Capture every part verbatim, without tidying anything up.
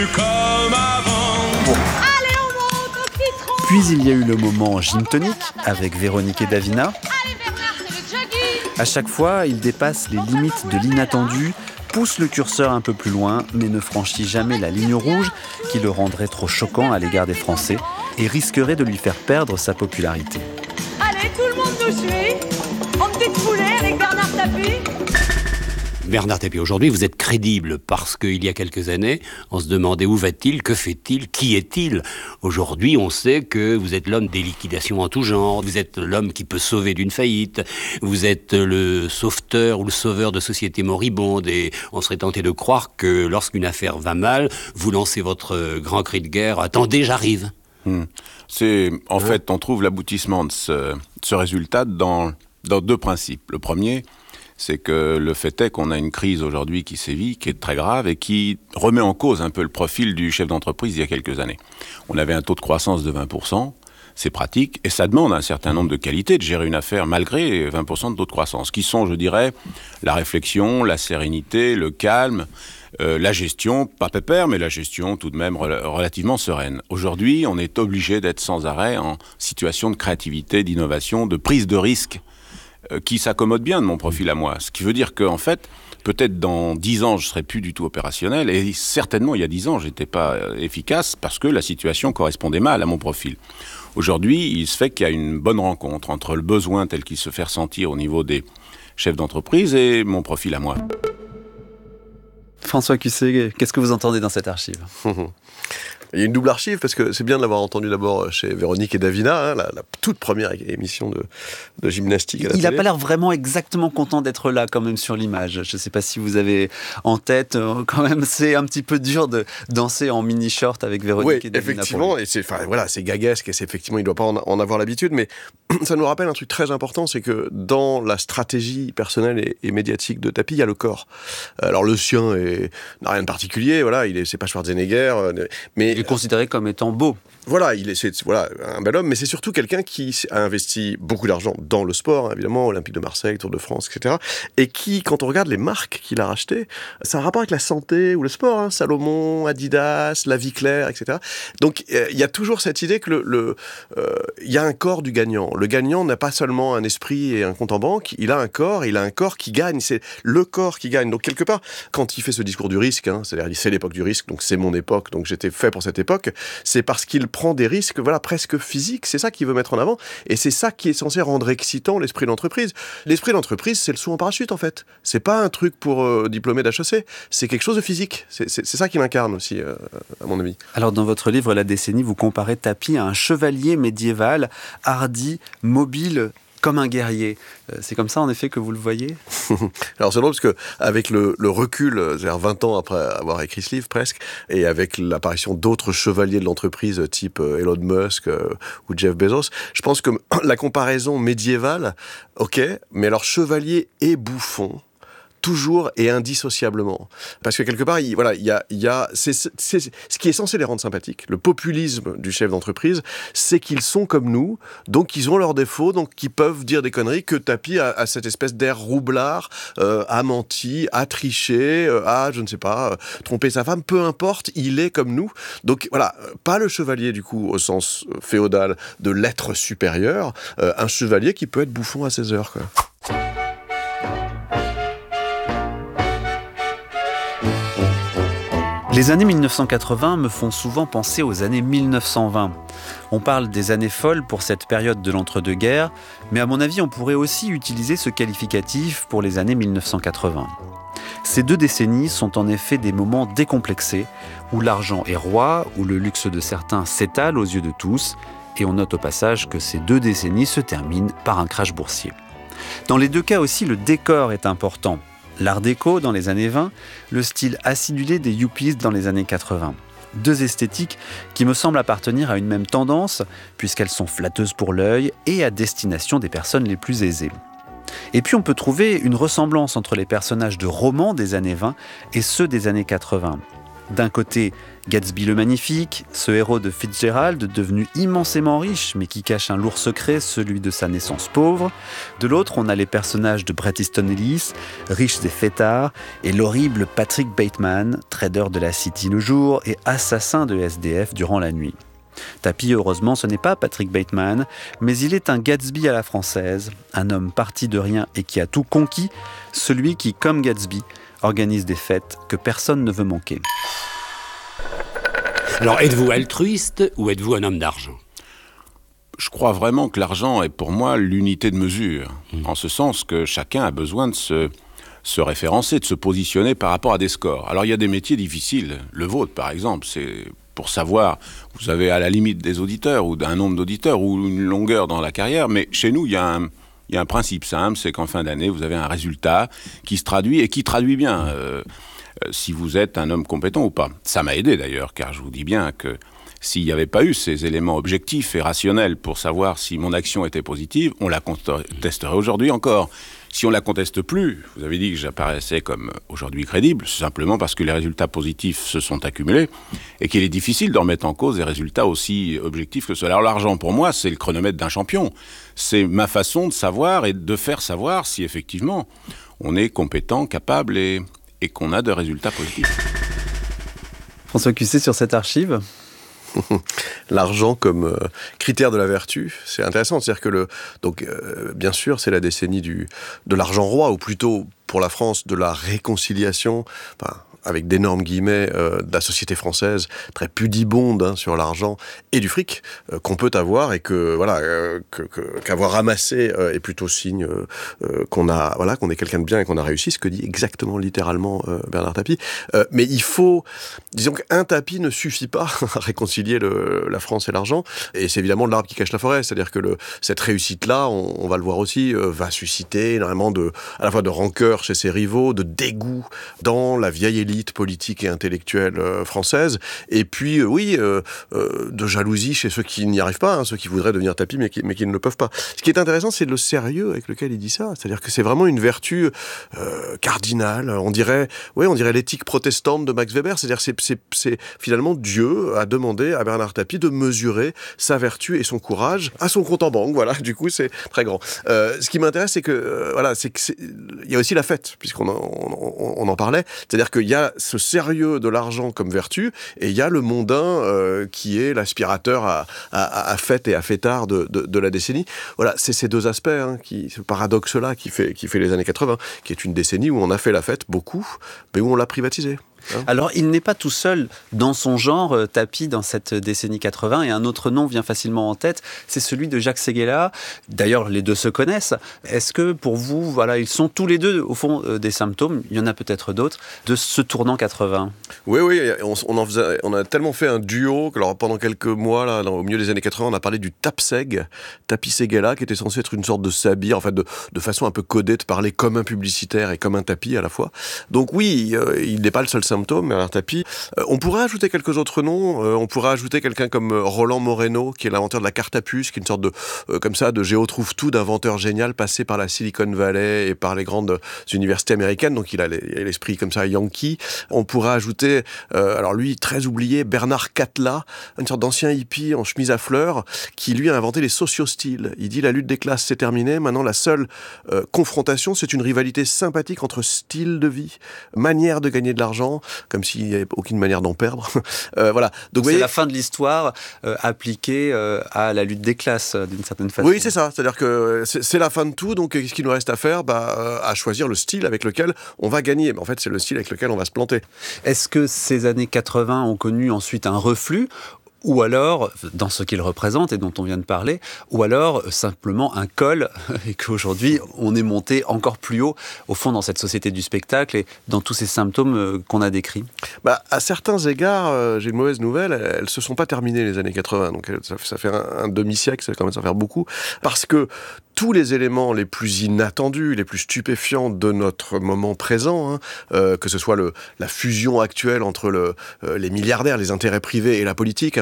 Comme avant. Allez, on monte au citron. Puis il y a eu le moment gin tonic avec Véronique et Davina. Allez, Bernard, c'est le jogging. À chaque fois, il dépasse les limites de l'inattendu, pousse le curseur un peu plus loin, mais ne franchit jamais la ligne rouge qui le rendrait trop choquant à l'égard des Français et risquerait de lui faire perdre sa popularité. Allez, tout le monde nous suit. En petite foulée avec Bernard Tapie. Bernard Tapie, aujourd'hui, vous êtes crédible parce qu'il y a quelques années, on se demandait où va-t-il, que fait-il, qui est-il. Aujourd'hui, on sait que vous êtes l'homme des liquidations en tout genre, vous êtes l'homme qui peut sauver d'une faillite, vous êtes le sauveteur ou le sauveur de sociétés moribondes et on serait tenté de croire que lorsqu'une affaire va mal, vous lancez votre grand cri de guerre « Attendez, j'arrive ». Hum. C'est, en hein? fait, on trouve l'aboutissement de ce, de ce résultat dans, dans deux principes. Le premier, c'est que le fait est qu'on a une crise aujourd'hui qui sévit, qui est très grave et qui remet en cause un peu le profil du chef d'entreprise il y a quelques années. On avait un taux de croissance de vingt pour cent, c'est pratique, et ça demande un certain nombre de qualités de gérer une affaire malgré vingt pour cent de taux de croissance, qui sont, je dirais, la réflexion, la sérénité, le calme, euh, la gestion, pas pépère, mais la gestion tout de même rel- relativement sereine. Aujourd'hui, on est obligé d'être sans arrêt en situation de créativité, d'innovation, de prise de risque, qui s'accommode bien de mon profil à moi. Ce qui veut dire qu'en fait, peut-être dans dix ans, je ne serai plus du tout opérationnel, et certainement, il y a dix ans, je n'étais pas efficace parce que la situation correspondait mal à mon profil. Aujourd'hui, il se fait qu'il y a une bonne rencontre entre le besoin tel qu'il se fait ressentir au niveau des chefs d'entreprise et mon profil à moi. François Cusset, qu'est-ce que vous entendez dans cette archive ? Il y a une double archive, parce que c'est bien de l'avoir entendu d'abord chez Véronique et Davina, hein, la, la toute première émission de, de gymnastique à la Il n'a télé. pas l'air vraiment exactement content d'être là, quand même, sur l'image. Je ne sais pas si vous avez en tête, euh, quand même, c'est un petit peu dur de danser en mini-short avec Véronique oui, et Davina. effectivement, et c'est, enfin, voilà, c'est gaguesque, et c'est, effectivement, il ne doit pas en, en avoir l'habitude, mais ça nous rappelle un truc très important, c'est que dans la stratégie personnelle et, et médiatique de Tapie, il y a le corps. Alors le sien est, n'a rien de particulier, voilà, il est, c'est pas Schwarzenegger, euh, mais... Il est considéré comme étant beau. Voilà, il est, c'est, voilà, un bel homme, mais c'est surtout quelqu'un qui a investi beaucoup d'argent dans le sport, hein, évidemment, Olympique de Marseille, Tour de France, et cetera. Et qui, quand on regarde les marques qu'il a rachetées, ça a un rapport avec la santé ou le sport, hein, Salomon, Adidas, La Vie Claire, et cetera. Donc, il euh, y a toujours cette idée que le, le, euh, y a un corps du gagnant. Le gagnant n'a pas seulement un esprit et un compte en banque, il a un corps, il a un corps qui gagne. C'est le corps qui gagne. Donc, quelque part, quand il fait ce discours du risque, hein, c'est-à-dire, c'est l'époque du risque, donc c'est mon époque, donc j'étais fait pour cette époque, c'est parce qu'il prend des risques, voilà, presque physiques, c'est ça qu'il veut mettre en avant, et c'est ça qui est censé rendre excitant l'esprit d'entreprise. L'esprit d'entreprise, c'est le saut en parachute, en fait. C'est pas un truc pour euh, diplômé d'H E C, c'est quelque chose de physique. C'est, c'est, c'est ça qui l'incarne aussi, euh, à mon avis. Alors, dans votre livre, La décennie, vous comparez Tapie à un chevalier médiéval, hardi, mobile, comme un guerrier. C'est comme ça, en effet, que vous le voyez ? Alors, c'est drôle parce que, avec le, le recul, c'est-à-dire vingt ans après avoir écrit ce livre, presque, et avec l'apparition d'autres chevaliers de l'entreprise, type Elon Musk euh, ou Jeff Bezos, je pense que la comparaison médiévale, ok, mais alors chevalier et bouffon, toujours et indissociablement. Parce que quelque part, il, voilà, il y a, il y a, c'est, c'est, c'est ce qui est censé les rendre sympathiques. Le populisme du chef d'entreprise, c'est qu'ils sont comme nous, donc ils ont leurs défauts, donc ils peuvent dire des conneries, que Tapie a, a cette espèce d'air roublard, euh, a menti, a triché, euh, a, je ne sais pas, euh, trompé sa femme, peu importe, il est comme nous. Donc voilà, pas le chevalier du coup au sens féodal de l'être supérieur, euh, un chevalier qui peut être bouffon à seize heures, quoi. Les années mille neuf cent quatre-vingts me font souvent penser aux années mille neuf cent vingt. On parle des années folles pour cette période de l'entre-deux-guerres, mais à mon avis, on pourrait aussi utiliser ce qualificatif pour les années mille neuf cent quatre-vingts. Ces deux décennies sont en effet des moments décomplexés, où l'argent est roi, où le luxe de certains s'étale aux yeux de tous, et on note au passage que ces deux décennies se terminent par un crash boursier. Dans les deux cas aussi, le décor est important. L'art déco dans les années vingt, le style acidulé des yuppies dans les années quatre-vingts. Deux esthétiques qui me semblent appartenir à une même tendance, puisqu'elles sont flatteuses pour l'œil et à destination des personnes les plus aisées. Et puis on peut trouver une ressemblance entre les personnages de romans des années vingt et ceux des années quatre-vingts. D'un côté, Gatsby le Magnifique, ce héros de Fitzgerald devenu immensément riche mais qui cache un lourd secret, celui de sa naissance pauvre. De l'autre, on a les personnages de Bret Easton Ellis, riches et fêtards, et l'horrible Patrick Bateman, trader de la City le jour et assassin de S D F durant la nuit. Tapi, heureusement, ce n'est pas Patrick Bateman, mais il est un Gatsby à la française, un homme parti de rien et qui a tout conquis, celui qui, comme Gatsby, organise des fêtes que personne ne veut manquer. Alors, êtes-vous altruiste ou êtes-vous un homme d'argent ? Je crois vraiment que l'argent est pour moi l'unité de mesure, mmh. en ce sens que chacun a besoin de se, se référencer, de se positionner par rapport à des scores. Alors il y a des métiers difficiles, le vôtre par exemple, c'est pour savoir, vous avez à la limite des auditeurs ou d'un nombre d'auditeurs ou une longueur dans la carrière, mais chez nous il y a un, il y a un principe simple, c'est qu'en fin d'année vous avez un résultat qui se traduit et qui traduit bien euh, euh, si vous êtes un homme compétent ou pas. Ça m'a aidé d'ailleurs, car je vous dis bien que s'il n'y avait pas eu ces éléments objectifs et rationnels pour savoir si mon action était positive, on la contesterait aujourd'hui encore. Si on la conteste plus, vous avez dit que j'apparaissais comme aujourd'hui crédible, c'est simplement parce que les résultats positifs se sont accumulés et qu'il est difficile de remettre en cause des résultats aussi objectifs que cela. Alors l'argent, pour moi, c'est le chronomètre d'un champion. C'est ma façon de savoir et de faire savoir si effectivement on est compétent, capable et, et qu'on a de résultats positifs. François Cusset, sur cette archive ? L'argent comme euh, critère de la vertu, c'est intéressant. C'est-à-dire que le, donc euh, bien sûr, c'est la décennie du de l'argent roi, ou plutôt pour la France de la réconciliation. Enfin, avec d'énormes guillemets, euh, de la société française, très pudibonde hein, sur l'argent et du fric euh, qu'on peut avoir et que voilà euh, que, que, qu'avoir ramassé euh, est plutôt signe euh, qu'on a voilà qu'on est quelqu'un de bien et qu'on a réussi, ce que dit exactement littéralement euh, Bernard Tapie. Euh, mais il faut, disons qu'un tapis ne suffit pas à réconcilier le, la France et l'argent, et c'est évidemment l'arbre qui cache la forêt, c'est-à-dire que le, cette réussite-là, on, on va le voir aussi, euh, va susciter énormément de, à la fois de rancœur chez ses rivaux, de dégoût dans la vieille élite politique et intellectuelle euh, française, et puis euh, oui, euh, euh, de jalousie chez ceux qui n'y arrivent pas, hein, ceux qui voudraient devenir tapis mais qui, mais qui ne le peuvent pas. Ce qui est intéressant, c'est le sérieux avec lequel il dit ça, c'est-à-dire que c'est vraiment une vertu euh, cardinale, on dirait, oui, on dirait l'éthique protestante de Max Weber, c'est-à-dire c'est, c'est, c'est finalement Dieu a demandé à Bernard Tapie de mesurer sa vertu et son courage à son compte en banque, voilà, du coup c'est très grand. Euh, ce qui m'intéresse, c'est que, euh, voilà, c'est que c'est, il y a aussi la fête, puisqu'on en, on, on en parlait, c'est-à-dire qu'il y a ce sérieux de l'argent comme vertu, et il y a le mondain euh, qui est l'aspirateur à, à, à fête et à fêtard de, de, de la décennie. Voilà, c'est ces deux aspects, hein, qui, ce paradoxe-là qui fait, qui fait les années quatre-vingts, qui est une décennie où on a fait la fête beaucoup, mais où on l'a privatisée. Hein. Alors, il n'est pas tout seul dans son genre, euh, Tapie, dans cette décennie quatre-vingts, et un autre nom vient facilement en tête, c'est celui de Jacques Séguéla. D'ailleurs, les deux se connaissent. Est-ce que, pour vous, voilà, ils sont tous les deux, au fond, euh, des symptômes, il y en a peut-être d'autres, de ce tournant quatre-vingts ? Oui, oui, on, on, en faisait, on a tellement fait un duo que alors, pendant quelques mois, là, dans, au milieu des années quatre-vingts, on a parlé du Tapseg, Tapie Séguéla, qui était censé être une sorte de sabir, en fait, de, de façon un peu codée, de parler comme un publicitaire et comme un tapis à la fois. Donc oui, euh, il n'est pas le seul symptôme, Bernard Tapie. Euh, on pourrait ajouter quelques autres noms. Euh, on pourrait ajouter quelqu'un comme Roland Moreno, qui est l'inventeur de la carte à puce, qui est une sorte de, euh, comme ça, de géotrouve-tout, d'inventeur génial, passé par la Silicon Valley et par les grandes universités américaines. Donc il a l'esprit comme ça, yankee. On pourrait ajouter, euh, alors lui, très oublié, Bernard Catla, une sorte d'ancien hippie en chemise à fleurs, qui lui a inventé les sociostyles. Il dit la lutte des classes, c'est terminé. Maintenant, la seule euh, confrontation, c'est une rivalité sympathique entre style de vie, manière de gagner de l'argent, comme s'il n'y avait aucune manière d'en perdre. euh, voilà. Donc, c'est voyez, la fin de l'histoire euh, appliquée euh, à la lutte des classes, euh, d'une certaine façon. Oui, c'est ça. C'est-à-dire que c'est, c'est la fin de tout, donc qu'est-ce qu'il nous reste à faire ? Bah, euh, à choisir le style avec lequel on va gagner. Mais en fait, c'est le style avec lequel on va se planter. Est-ce que ces années quatre-vingts ont connu ensuite un reflux ? Ou alors, dans ce qu'il représente et dont on vient de parler, ou alors simplement un col, et qu'aujourd'hui on est monté encore plus haut, au fond, dans cette société du spectacle et dans tous ces symptômes qu'on a décrits. Bah, à certains égards, euh, j'ai une mauvaise nouvelle, elles ne se sont pas terminées les années quatre-vingts, donc ça, ça fait un, un demi-siècle, ça commence à faire beaucoup, parce que tous les éléments les plus inattendus, les plus stupéfiants de notre moment présent, hein, euh, que ce soit le, la fusion actuelle entre le, euh, les milliardaires, les intérêts privés et la politique, hein,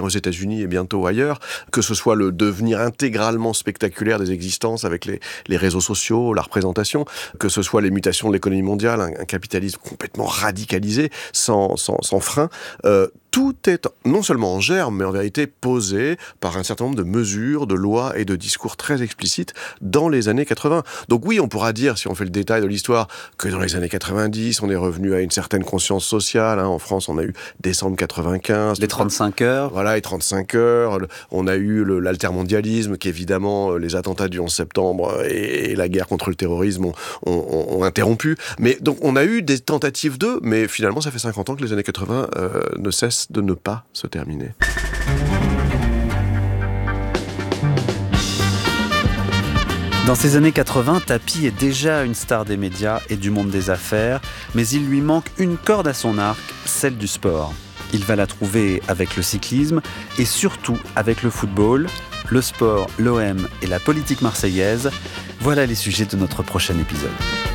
aux États-Unis et bientôt ailleurs, que ce soit le devenir intégralement spectaculaire des existences avec les, les réseaux sociaux, la représentation, que ce soit les mutations de l'économie mondiale, un, un capitalisme complètement radicalisé, sans, sans, sans frein. Euh, Tout est non seulement en germe, mais en vérité posé par un certain nombre de mesures, de lois et de discours très explicites dans les années quatre-vingts. Donc oui, on pourra dire, si on fait le détail de l'histoire, que dans les années quatre-vingt-dix, on est revenu à une certaine conscience sociale. Hein. En France, on a eu décembre quatre-vingt-quinze. Les trente-cinq heures. Voilà, les trente-cinq heures. On a eu le, l'altermondialisme, qui évidemment, les attentats du onze septembre et, et la guerre contre le terrorisme ont, ont, ont interrompu. Mais donc, on a eu des tentatives d'eux, mais finalement, ça fait cinquante ans que les années quatre-vingts euh, ne cessent de ne pas se terminer. Dans ces années quatre-vingts, Tapi est déjà une star des médias et du monde des affaires, mais il lui manque une corde à son arc, celle du sport. Il va la trouver avec le cyclisme et surtout avec le football, le sport, l'O M et la politique marseillaise. Voilà les sujets de notre prochain épisode.